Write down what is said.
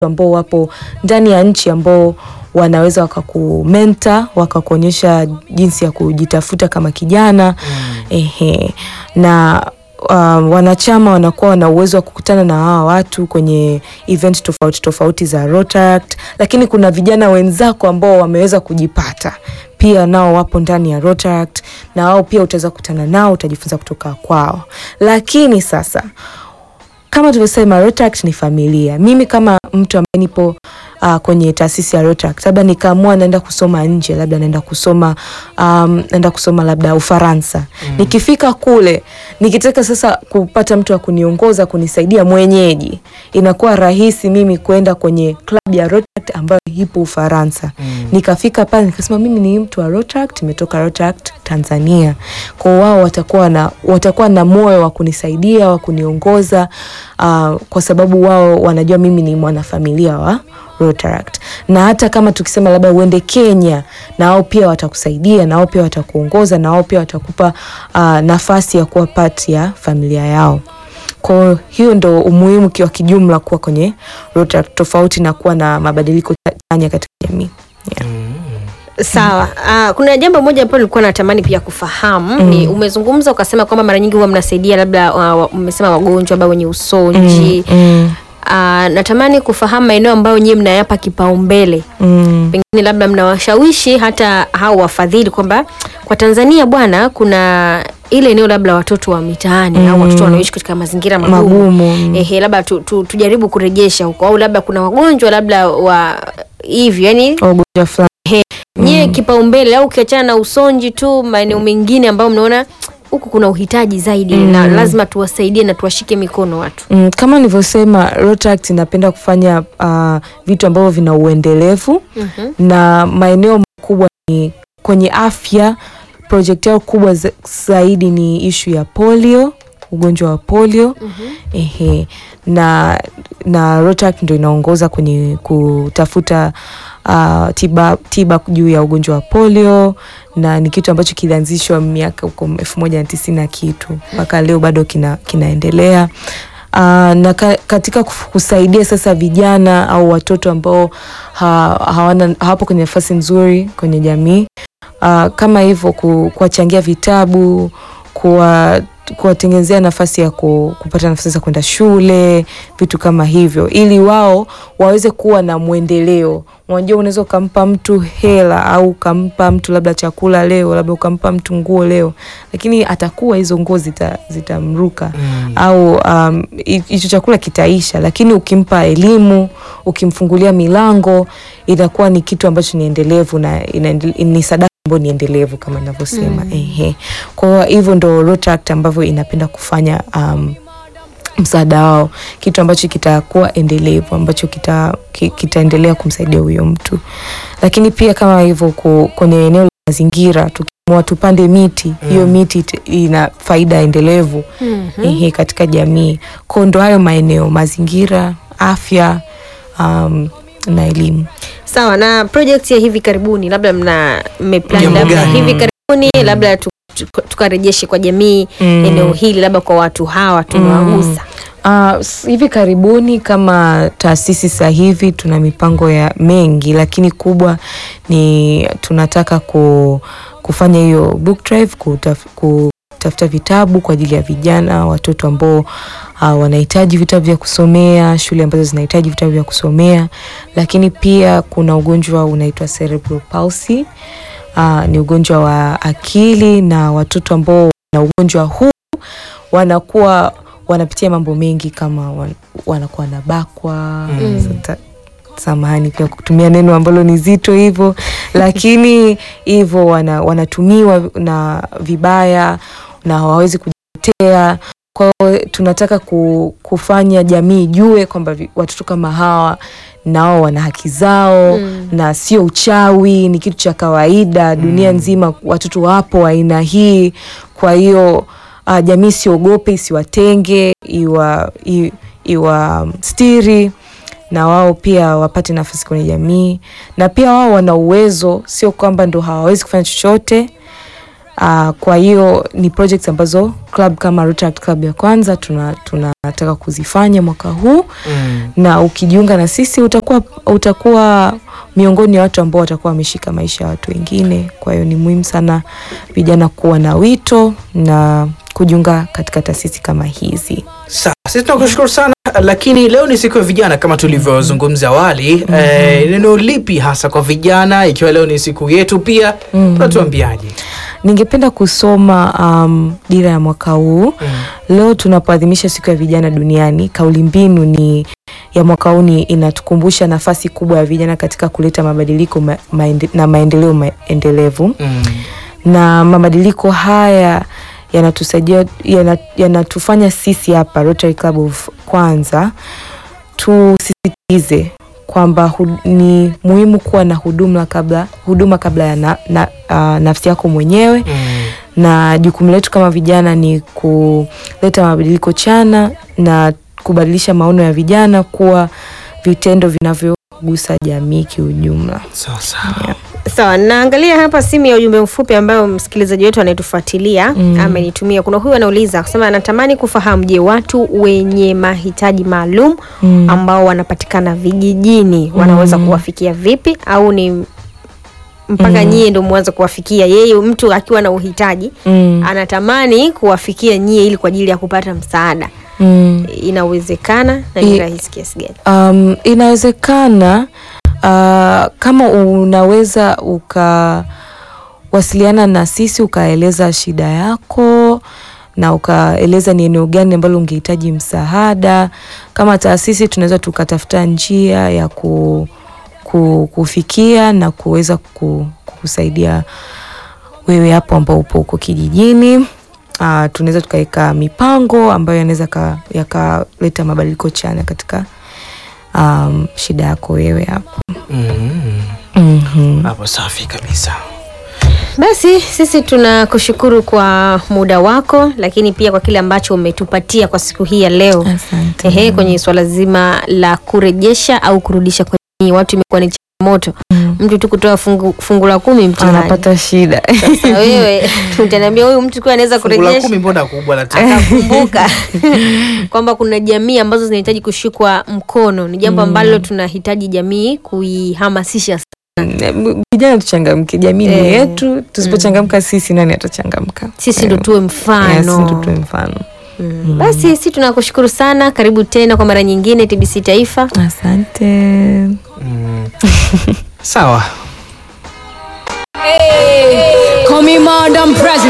ambao wapo ndani ya nchi ambao wanaweza wakakumenta, wakakuonyesha jinsi ya kujitafuta kama kijana. Na wanachama wanakuwa na uwezo wa kukutana na hawa watu kwenye event tofauti za Rotaract, lakini kuna vijana wenzako ambao wameweza kujipata pia nao wapo ndani ya Rotaract, na wao pia utaweza kukutana nao, utajifunza kutoka kwao. Lakini sasa kama tulivyosema, Rotaract ni familia. Mimi kama mtu ambaye nipo kwenye taasisi ya Rotaract, labda nikaamua naenda kusoma nje, labda naenda kusoma labda Ufaransa. Nikifika kule, nikitaka sasa kupata mtu wa kuniongoza, kunisaidia mwenyeji, inakuwa rahisi mimi kwenda kwenye club ya Rotaract ambayo ipo Ufaransa. Nikafika pale nikasema mimi ni mtu wa Rotaract, nimetoka Rotaract Tanzania. Kwa wao watakuwa na moyo wa kunisaidia, wa kuniongoza, kwa sababu wao wanajua mimi ni mwanafamilia wa Rotaract. Na hata kama tukisema labda uende Kenya, na wao pia watakusaidia, na wao pia watakuongoza, na wao pia watakupa nafasi ya kuwa part ya familia yao. Kwa hiyo ndo umuhimu kwa kijumla kuwa kwenye Rotaract, tofauti na kuwa na mabadiliko chanya katika jamii. Sawa. Kuna jambo moja hapo nilikuwa natamani pia kufahamu. Ni umezungumza ukasema kwamba mara nyingi huwa mnasaidia labda umesema wagonjwa ambao wenye usonji. Natamani kufahamu maeneo ambayo nyinyi mnayapa kipaumbele. Pengine labda mnawashawishi hata hao wafadhili kwamba kwa Tanzania bwana kuna ile eneo labda watoto wa mitaani au watoto wanaoishi katika mazingira magumu. Labda tujaribu kurejesha huko, au labda kuna wagonjwa labda wa hivi, yani wagonjwa fulani. Nyie kipaumbele, au ukiachana na usonji tu, maeneo mengine ambayo mnaona huku kuna uhitaji zaidi na lazima tuwasaidie na tuwashike mikono watu. Kama nilivyosema, Rotaract inapenda kufanya vitu ambavyo vina uendelevu. Na maeneo makubwa ni kwenye afya. Project yao kubwa zaidi ni issue ya polio, ugonjwa wa polio. Na Rotaract ndio inaongoza kwenye kutafuta tiba juu ya ugonjwa wa polio, na ni kitu ambacho kilianzishwa miaka huko 1990 na kitu mpaka leo bado kinaendelea. Na katika kusaidia sasa vijana au watoto ambao hawapo kwenye nafasi nzuri kwenye jamii, kama hivyo kuwachangia vitabu, kuwatengenezea nafasi ya kupata nafasi za kwenda shule, vitu kama hivyo, ili wao waweze kuwa na muendeleo. Unajua unaweza ukampa mtu hela au ukampa mtu labda chakula leo, labda ukampa mtu nguo leo, lakini atakuwa hizo nguo zitamruka au hicho chakula kitaisha. Lakini ukimpa elimu, ukimfungulia milango, inakuwa ni kitu ambacho ni endelevu na ni sadaka ambayo ni endelevu kama ninavyosema. Kwa hivyo ndo Rotaract ambavyo inapenda kufanya msaada wao, kitu ambacho kitakuwa endelevu, ambacho kitaendelea kumsaidia huyo mtu. Lakini pia kama hivyo kwenye eneo la mazingira, tukiamua tupande miti, hiyo miti ina faida endelevu katika jamii. Kwa ndo hayo maeneo: mazingira, afya, na elimu. Sawa. Na project ya hivi karibuni, labda mmeplan labda hivi karibuni labda tukarejeshe kwa jamii eneo hili, labda kwa watu hawa tunawagusa? Hivi karibuni kama taasisi sasa hivi tuna mipango ya mengi, lakini kubwa ni tunataka kufanya hiyo book drive, kutafuta vitabu kwa ajili ya vijana, watoto ambao wanahitaji vitabu vya kusomea, shule ambazo zinahitaji vitabu vya kusomea. Lakini pia kuna ugonjwa unaitwa cerebral palsy. Ni ugonjwa wa akili, na watoto ambao na ugonjwa huu wanapitia mambo mengi, kama wanakuwa nabakwa. Samahani pia kutumia neno ambalo ni zito hivyo, lakini hivyo wanatumiwa na vibaya na hawawezi kujitetea. Kwa hiyo tunataka kufanya jamii jue kwamba watoto kama hawa nao wana haki zao, na sio uchawi, ni kitu cha kawaida. Dunia nzima watoto wapo aina hii. Kwa hiyo jamii siogope, isiwatenge, iwa stiri, na wao pia wapate nafasi kwenye jamii. Na pia wao wana uwezo, sio kwamba ndo hawawezi kufanya chochote. Kwa hiyo ni projects ambazo club kama Rotaract Club ya kwanza tunataka kuzifanya mwaka huu. Na ukijiunga na sisi utakuwa miongoni ya watu ambao watakuwa wameshika maisha ya watu wengine. Kwa hiyo ni muhimu sana vijana kuwa na wito na kujiunga katika taasisi kama hizi. Sasa sisi tunakushukuru sana, lakini leo ni siku ya vijana kama tulivyozungumza awali. Neno lipi hasa kwa vijana ikiwa leo ni siku yetu pia? Unatuambiaje? Ningependa kusoma dira ya mwaka huu. Leo tunapoadhimisha siku ya vijana duniani, kauli mbinu ni ya mwaka huu inatukumbusha nafasi kubwa ya vijana katika kuleta mabadiliko na maendeleo endelevu. Na mabadiliko haya yanatusaidia, yanatufanya sisi hapa Rotary Club of Kwanza tusisitize kwamba ni muhimu kuwa na huduma kabla ya nafsi yako mwenyewe. Na jukumu letu kama vijana ni kuleta mabadiliko chana na kubadilisha maono ya vijana kuwa vitendo vinavyogusa jamii kiujumla. Sawa. Sawa, naangalia hapa simu ya ujumbe mfupi ambayo msikilizaji wetu anayetufuatilia amenitumia. Kuna huyu anauliza kusema anatamani kufahamu, je, watu wenye mahitaji maalum ambao wanapatikana vijijini wanaweza kuwafikia vipi, au ni mpaka nyie ndio mwanzo kuwafikia? Yeye mtu akiwa na uhitaji anatamani kuwafikia nyie ili kwa ajili ya kupata msaada. Inawezekana na ni rahisi kiasi gani? Inawezekana. Kama unaweza ukawasiliana na sisi ukaeleza shida yako na ukaeleza ni eneo gani ambalo ungehitaji msaada, kama taasisi tunaweza tukatafuta njia ya kufikia na kuweza kukusaidia wewe hapo ambao upo huko kijijini. Tunaweza tukaweka mipango ambayo yanaweza yakaleta mabadiliko chanya katika shida yako wewe hapo. Hapo safi kabisa. Basi sisi tunakushukuru kwa muda wako, lakini pia kwa kile ambacho umetupatia kwa siku hii ya leo. Asante. Kwenye swala zima la kurejesha au kurudisha kwenye watu imekuwa ni changamoto. Mtu tu kutoa fungu la 10 mtihani anapata shida. Sasa wewe utaniambia huyu mtu kwa anaweza kurejesha fungu la 10 mbona kubwa la akakumbuka kwamba kuna jamii ambazo zinahitaji kushikwa mkono. Ni jambo ambalo tunahitaji jamii kuihamasisha sana. Vijana tuchangamke, jamii ni yetu. Tusipochangamka sisi nani atachangamka? Sisi ndio tuwe mfano. Basi sisi tunakushukuru sana. Karibu tena kwa mara nyingine TBC Taifa. Asante. Sawa. Call me Madam President.